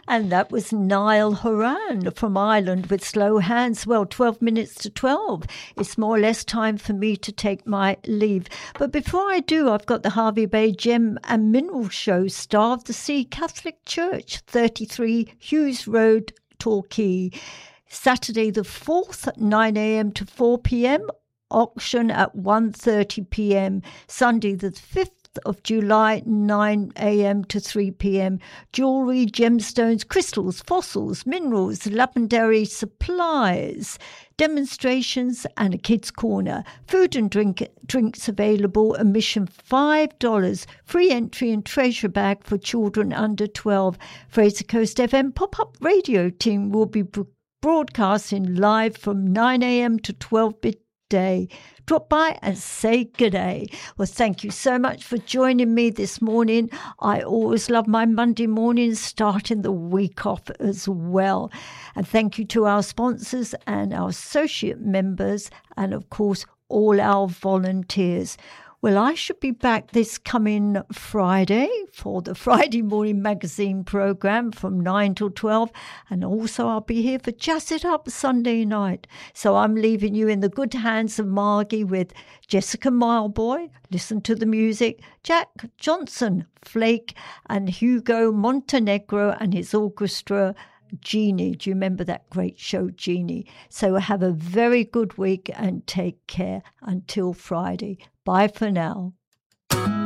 And that was Niall Horan from Ireland with Slow Hands. Well, 12 minutes to 12. It's more or less time for me to take my leave. But before I do, I've got the Hervey Bay Gem and Mineral Show, Star of the Sea Catholic Church, 33 Hughes Road, Torquay. Saturday the 4th, 9 a.m. to 4 p.m. Auction at 1:30 p.m. Sunday the 5th of July, 9 a.m. to 3 p.m. Jewellery, gemstones, crystals, fossils, minerals, lapidary supplies, demonstrations and a kids' corner. Food and drinks available. Admission $5. Free entry and treasure bag for children under 12. Fraser Coast FM pop-up radio team will be broadcasting live from 9 a.m. to 12 midday. Drop by and say good day. Well, thank you so much for joining me this morning. I always love my Monday mornings, starting the week off as well. And thank you to our sponsors and our associate members, and of course, all our volunteers. Well, I should be back this coming Friday for the Friday Morning Magazine programme from 9 till 12. And also I'll be here for Jazz It Up Sunday night. So I'm leaving you in the good hands of Margie with Jessica Mileboy, Listen to the Music, Jack Johnson, Flake, and Hugo Montenegro and his orchestra, Genie. Do you remember that great show, Genie? So have a very good week and take care until Friday. Bye for now.